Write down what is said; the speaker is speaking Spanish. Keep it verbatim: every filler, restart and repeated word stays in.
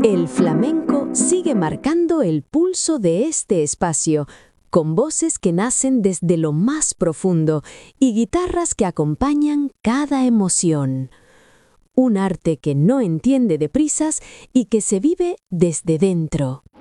El flamenco sigue marcando el pulso de este espacio, con voces que nacen desde lo más profundo y guitarras que acompañan cada emoción. Un arte que no entiende de prisas y que se vive desde dentro.